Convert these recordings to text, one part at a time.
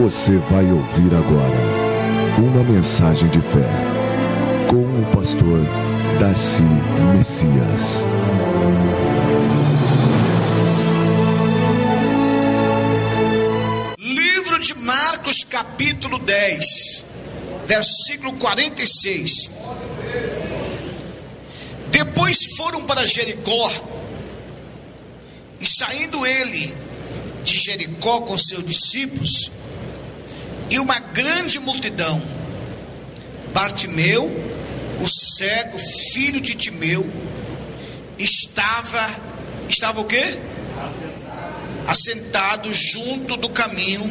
Você vai ouvir agora uma mensagem de fé com o pastor Darcy Messias. Livro de Marcos, capítulo 10, versículo 46. Depois foram para Jericó, e saindo ele de Jericó com seus discípulos e uma grande multidão, Bartimeu, o cego, filho de Timeu, estava o quê? Assentado junto do caminho,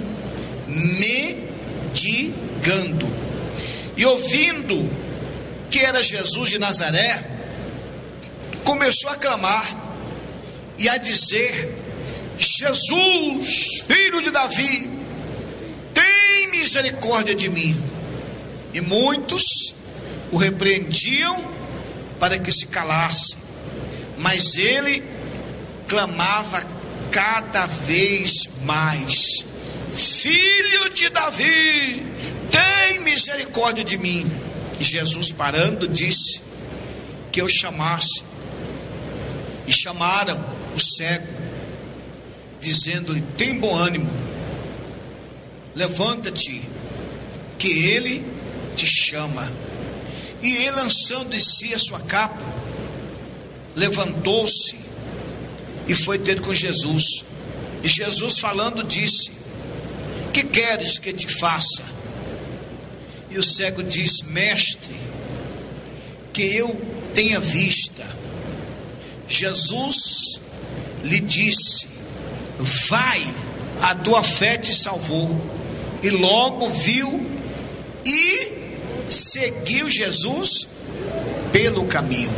mendigando. E ouvindo que era Jesus de Nazaré, começou a clamar e a dizer: Jesus, filho de Davi, tem misericórdia de mim. E muitos o repreendiam para que se calasse, mas ele clamava cada vez mais: Filho de Davi, tem misericórdia de mim. E Jesus, parando, disse que eu chamasse. E chamaram o cego, dizendo-lhe: tem bom ânimo, levanta-te, que ele te chama. E ele, lançando de si a sua capa, levantou-se e foi ter com Jesus. E Jesus, falando, disse: que queres que te faça? E o cego diz: mestre, que eu tenha vista. Jesus lhe disse: vai, a tua fé te salvou. E logo viu e seguiu Jesus pelo caminho.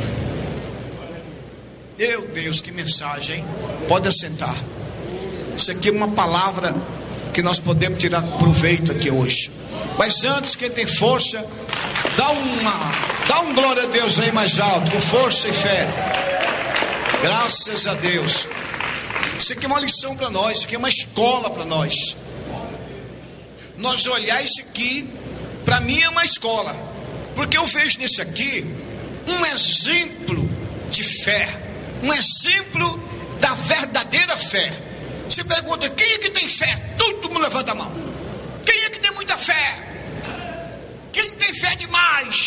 Meu Deus, que mensagem, hein? Pode assentar. Isso aqui é uma palavra que nós podemos tirar proveito aqui hoje. Mas antes, quem tem força, dá um glória a Deus aí mais alto, com força e fé. Graças a Deus. Isso aqui é uma lição para nós, isso aqui é uma escola para nós. Nós olhar isso aqui, para mim é uma escola, porque eu vejo nisso aqui um exemplo de fé, um exemplo da verdadeira fé. Você pergunta: quem é que tem fé? Todo mundo levanta a mão. Quem é que tem muita fé? Quem tem fé demais?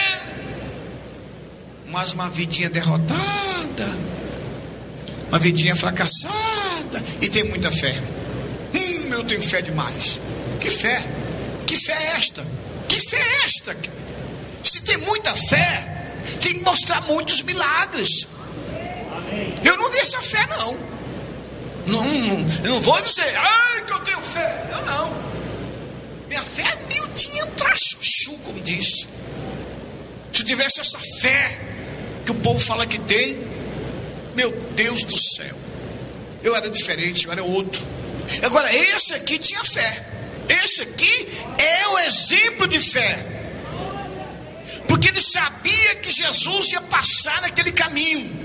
Mas uma vidinha derrotada, uma vidinha fracassada, e tem muita fé. Eu tenho fé demais. Que fé? Que fé é esta? Que fé é esta? Se tem muita fé, tem que mostrar muitos milagres. Eu não dei essa fé, não. Eu não vou dizer: ai, que eu tenho fé. Eu não. Minha fé é miudinha pra chuchu, como diz. Se eu tivesse essa fé que o povo fala que tem, meu Deus do céu, eu era diferente, eu era outro. Agora, esse aqui tinha fé. Esse aqui é o exemplo de fé, porque ele sabia que Jesus ia passar naquele caminho.